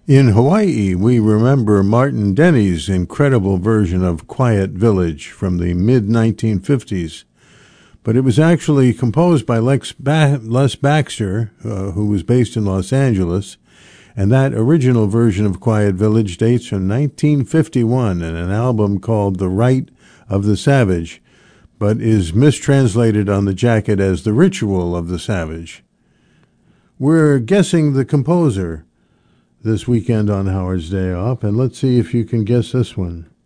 In Hawaii, we remember Martin Denny's incredible version of Quiet Village from the mid-1950s. But it was actually composed by Les Baxter, who was based in Los Angeles, and that original version of Quiet Village dates from 1951 in an album called The Rite of the Savage, but is mistranslated on the jacket as The Ritual of the Savage. We're guessing the composer this weekend on Howard's Day Off, and let's see if you can guess this one.